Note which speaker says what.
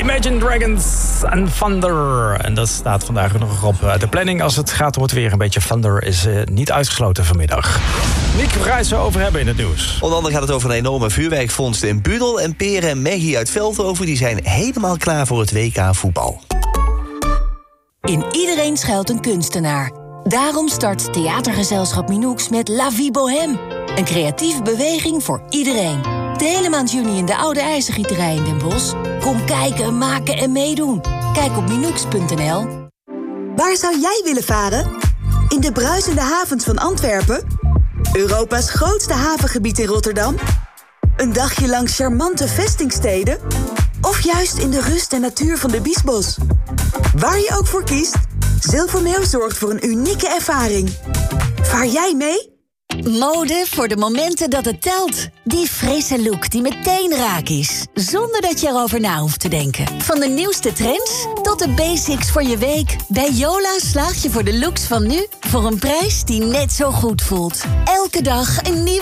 Speaker 1: Imagine Dragons en Thunder. En dat staat vandaag nog op de planning. Als het gaat om het weer, een beetje Thunder is niet uitgesloten vanmiddag. Nick, waar ga je het zo over hebben in het nieuws?
Speaker 2: Onder andere gaat het over een enorme vuurwerkvondst in Budel. En Peer en Maggie uit Veldhoven die zijn helemaal klaar voor het WK voetbal.
Speaker 3: In iedereen schuilt een kunstenaar. Daarom start theatergezelschap Minoux met La Vie Bohème. Een creatieve beweging voor iedereen. De hele maand juni in de Oude IJzergieterij in Den Bosch. Kom kijken, maken en meedoen. Kijk op minoux.nl.
Speaker 4: Waar zou jij willen varen? In de bruisende havens van Antwerpen? Europa's grootste havengebied in Rotterdam? Een dagje langs charmante vestingsteden? Of juist in de rust en natuur van de Biesbos? Waar je ook voor kiest, Zilvermeeuw zorgt voor een unieke ervaring. Vaar jij mee?
Speaker 3: Mode voor de momenten dat het telt. Die frisse look die meteen raak is. Zonder dat je erover na hoeft te denken. Van de nieuwste trends tot de basics voor je week. Bij Yola slaag je voor de looks van nu voor een prijs die net zo goed voelt. Elke dag een nieuwe